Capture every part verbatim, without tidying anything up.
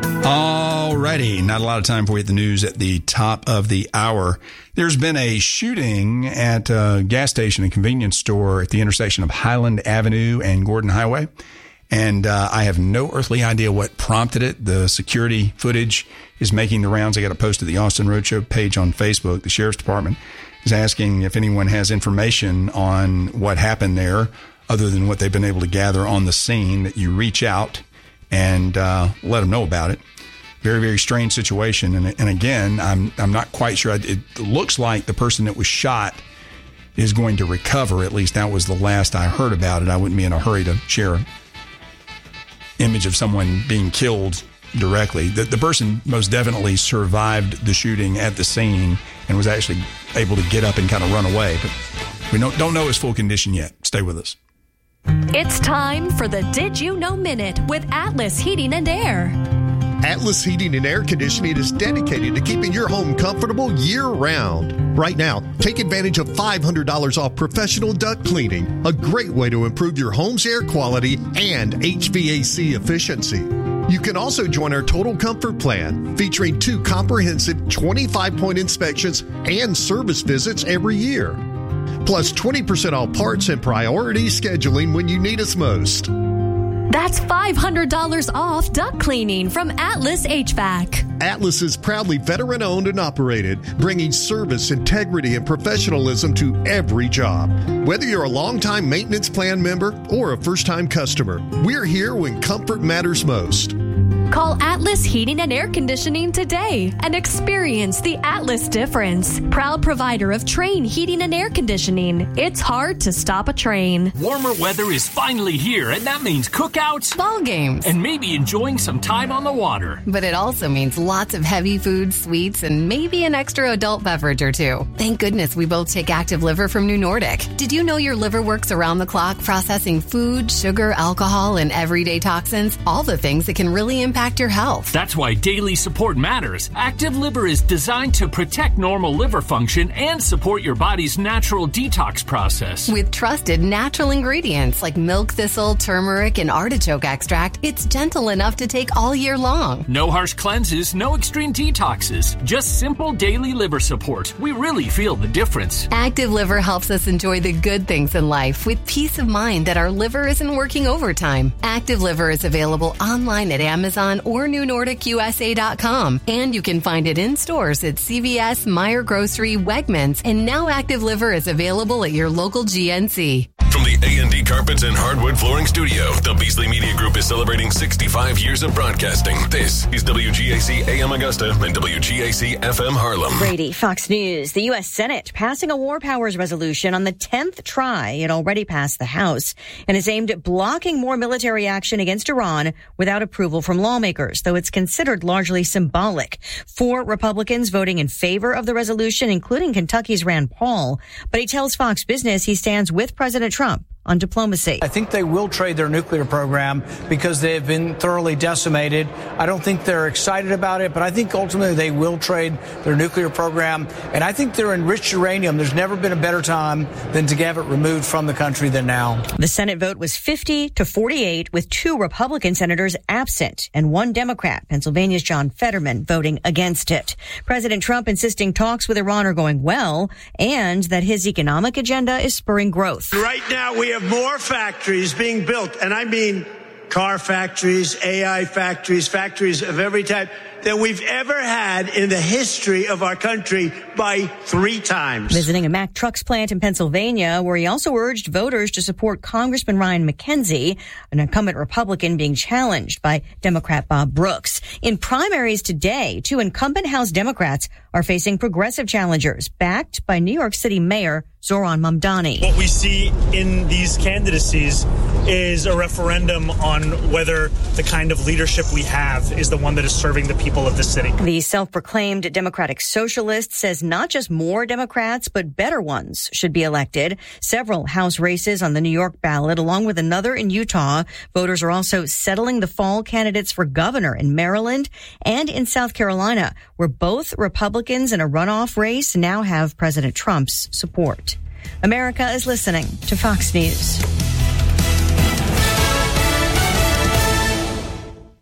Alrighty, not a lot of time for you at the news at the top of the hour. There's been a shooting at a gas station and convenience store at the intersection of Highland Avenue and Gordon Highway. And uh, I have no earthly idea what prompted it. The security footage is making the rounds. I got it posted to the Austin Roadshow page on Facebook. The sheriff's department is asking if anyone has information on what happened there other than what they've been able to gather on the scene, that you reach out and uh, let them know about it. Very, very strange situation. And, and again, I'm I'm not quite sure. It looks like the person that was shot is going to recover. At least that was the last I heard about it. I wouldn't be in a hurry to share an image of someone being killed directly. The, the person most definitely survived the shooting at the scene and was actually able to get up and kind of run away. But we don't, don't know his full condition yet. Stay with us. It's time for the Did You Know Minute with Atlas Heating and Air. Atlas Heating and Air Conditioning is dedicated to keeping your home comfortable year-round. Right now, take advantage of five hundred dollars off professional duct cleaning, a great way to improve your home's air quality and H V A C efficiency. You can also join our Total Comfort Plan, featuring two comprehensive twenty-five point inspections and service visits every year. Plus twenty percent off parts and priority scheduling when you need us most. That's five hundred dollars off duct cleaning from Atlas H V A C. Atlas is proudly veteran-owned and operated, bringing service, integrity, and professionalism to every job. Whether you're a longtime maintenance plan member or a first-time customer, we're here when comfort matters most. Call Atlas Heating and Air Conditioning today and experience the Atlas difference. Proud provider of Train Heating and Air Conditioning. It's hard to stop a train. Warmer weather is finally here, and that means cookouts, ball games, and maybe enjoying some time on the water. But it also means lots of heavy food, sweets, and maybe an extra adult beverage or two. Thank goodness we both take Active Liver from New Nordic. Did you know your liver works around the clock processing food, sugar, alcohol, and everyday toxins? All the things that can really impact your health. That's why daily support matters. Active Liver is designed to protect normal liver function and support your body's natural detox process. With trusted natural ingredients like milk thistle, turmeric, and artichoke extract, it's gentle enough to take all year long. No harsh cleanses, no extreme detoxes. Just simple daily liver support. We really feel the difference. Active Liver helps us enjoy the good things in life with peace of mind that our liver isn't working overtime. Active Liver is available online at Amazon or new nordic u s a dot com. And you can find it in stores at C V S, Meijer Grocery, Wegmans, and now Active Liver is available at your local G N C. From the A and D Carpets and Hardwood Flooring Studio, the Beasley Media Group is celebrating sixty-five years of broadcasting. This is W G A C A M Augusta and W G A C F M Harlem. Brady, Fox News. The U S Senate passing a war powers resolution on the tenth try. It already passed the House and is aimed at blocking more military action against Iran without approval from lawmakers, though it's considered largely symbolic. Four Republicans voting in favor of the resolution, including Kentucky's Rand Paul. But he tells Fox Business he stands with President Trump on diplomacy. I think they will trade their nuclear program because they have been thoroughly decimated. I don't think they're excited about it, but I think ultimately they will trade their nuclear program. And I think their enriched uranium, there's never been a better time than to have it removed from the country than now. The Senate vote was fifty to forty-eight, with two Republican senators absent and one Democrat, Pennsylvania's John Fetterman, voting against it. President Trump insisting talks with Iran are going well and that his economic agenda is spurring growth. Right now we have more factories being built, and I mean car factories, A I factories, factories of every type, than we've ever had in the history of our country by three times. Visiting a Mack Trucks plant in Pennsylvania, where he also urged voters to support Congressman Ryan McKenzie, an incumbent Republican being challenged by Democrat Bob Brooks. In primaries today, two incumbent House Democrats are facing progressive challengers, backed by New York City Mayor Zohran Mamdani. What we see in these candidacies is a referendum on whether the kind of leadership we have is the one that is serving the people of the city. The self-proclaimed Democratic Socialist says not just more Democrats, but better ones should be elected. Several House races on the New York ballot, along with another in Utah. Voters are also settling the fall candidates for governor in Maryland and in South Carolina, where both Republicans in a runoff race now have President Trump's support. America is listening to Fox News.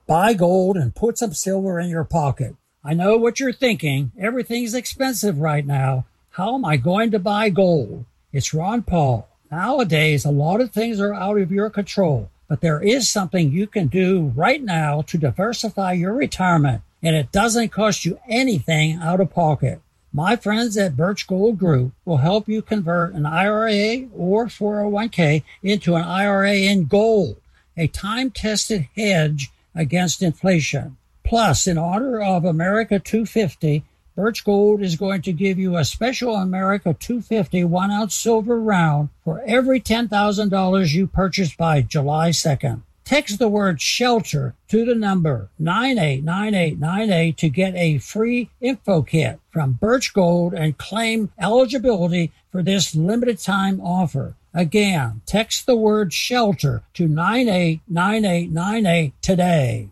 Buy gold and put some silver in your pocket. I know what you're thinking. Everything's expensive right now. How am I going to buy gold? It's Ron Paul. Nowadays, a lot of things are out of your control, but there is something you can do right now to diversify your retirement, and it doesn't cost you anything out of pocket. My friends at Birch Gold Group will help you convert an I R A or four oh one k into an I R A in gold, a time-tested hedge against inflation. Plus, in honor of America two fifty, Birch Gold is going to give you a special America two fifty one-ounce silver round for every ten thousand dollars you purchase by July second. Text the word SHELTER to the number nine eight nine eight nine eight to get a free info kit from Birch Gold and claim eligibility for this limited time offer. Again, text the word SHELTER to nine eight nine eight nine eight today.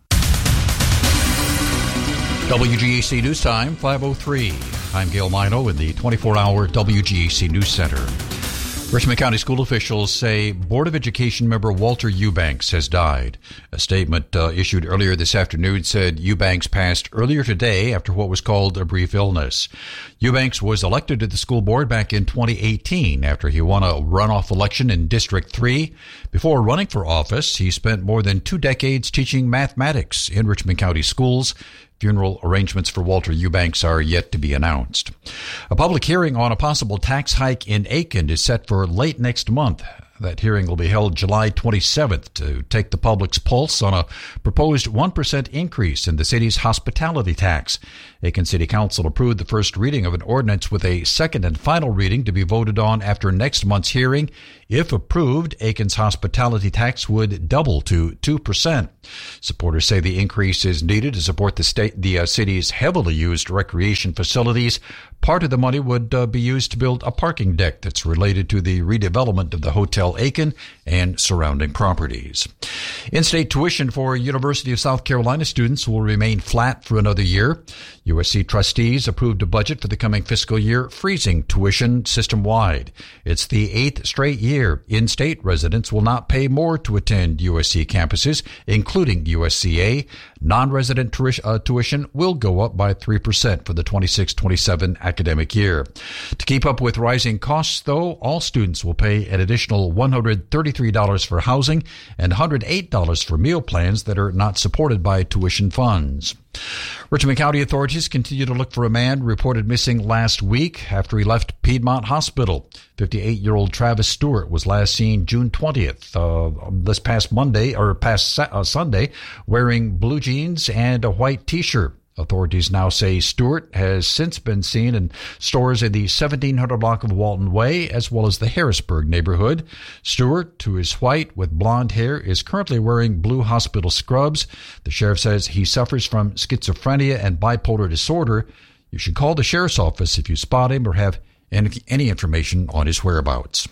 W G A C News Time, five oh three. I'm Gail Mino in the twenty-four hour W G A C News Center. Richmond County school officials say Board of Education member Walter Eubanks has died. A statement uh, issued earlier this afternoon said Eubanks passed earlier today after what was called a brief illness. Eubanks was elected to the school board back in twenty eighteen after he won a runoff election in District three. Before running for office, he spent more than two decades teaching mathematics in Richmond County schools. Funeral arrangements for Walter Eubanks are yet to be announced. A public hearing on a possible tax hike in Aiken is set for late next month. That hearing will be held July twenty-seventh to take the public's pulse on a proposed one percent increase in the city's hospitality tax. Aiken City Council approved the first reading of an ordinance with a second and final reading to be voted on after next month's hearing. If approved, Aiken's hospitality tax would double to two percent. Supporters say the increase is needed to support the state, the uh, city's heavily used recreation facilities. Part of the money would uh, be used to build a parking deck that's related to the redevelopment of the Hotel Aiken and surrounding properties. In-state tuition for University of South Carolina students will remain flat for another year. U S C trustees approved a budget for the coming fiscal year, freezing tuition system-wide. It's the eighth straight year in-state residents will not pay more to attend U S C campuses, including U S C A. Non-resident tuition will go up by three percent for the twenty-six twenty-seven academic year. To keep up with rising costs, though, all students will pay an additional one hundred thirty-three dollars for housing and one hundred eight dollars for meal plans that are not supported by tuition funds. Richmond County authorities continue to look for a man reported missing last week after he left Piedmont Hospital. fifty-eight-year-old Travis Stewart was last seen June twentieth, uh, this past Monday, or past uh, Sunday, wearing blue jeans and a white T-shirt. Authorities now say Stewart has since been seen in stores in the seventeen hundred block of Walton Way, as well as the Harrisburg neighborhood. Stewart, who is white with blonde hair, is currently wearing blue hospital scrubs. The sheriff says he suffers from schizophrenia and bipolar disorder. You should call the sheriff's office if you spot him or have any, any information on his whereabouts.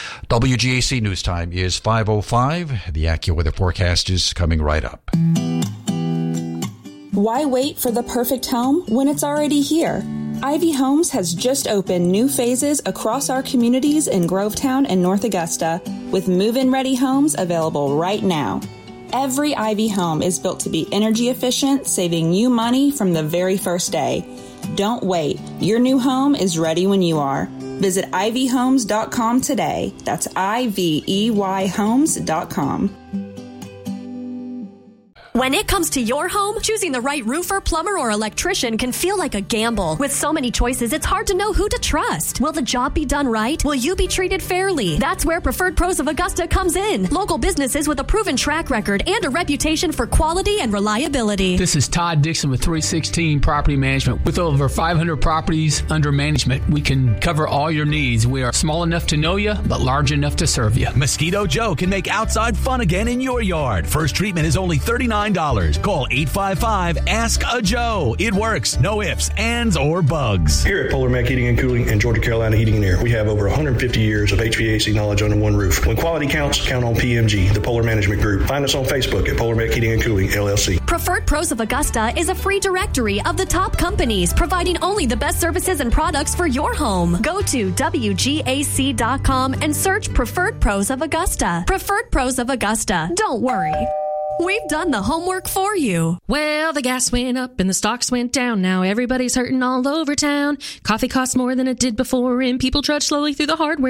W G A C News Time is five oh five. The AccuWeather forecast is coming right up. Why wait for the perfect home when it's already here? Ivy Homes has just opened new phases across our communities in Grovetown and North Augusta, with move-in ready homes available right now. Every Ivy home is built to be energy efficient, saving you money from the very first day. Don't wait. Your new home is ready when you are. Visit ivy homes dot com today. That's I V E Y homes dot com. When it comes to your home, choosing the right roofer, plumber, or electrician can feel like a gamble. With so many choices, it's hard to know who to trust. Will the job be done right? Will you be treated fairly? That's where Preferred Pros of Augusta comes in. Local businesses with a proven track record and a reputation for quality and reliability. This is Todd Dixon with three sixteen Property Management. With over five hundred properties under management, we can cover all your needs. We are small enough to know you, but large enough to serve you. Mosquito Joe can make outside fun again in your yard. First treatment is only thirty-nine dollars. Call eight five five, ask a Joe. It works. No ifs, ands, or bugs. Here at Polar Mac Heating and Cooling and Georgia Carolina Heating and Air, we have over one hundred fifty years of H V A C knowledge under one roof. When quality counts, count on P M G, the Polar Management Group. Find us on Facebook at Polar Mac Heating and Cooling, L L C. Preferred Pros of Augusta is a free directory of the top companies providing only the best services and products for your home. Go to W G A C dot com and search Preferred Pros of Augusta. Preferred Pros of Augusta. Don't worry. We've done the homework for you. Well, the gas went up and the stocks went down. Now everybody's hurting all over town. Coffee costs more than it did before, and people trudge slowly through the hardware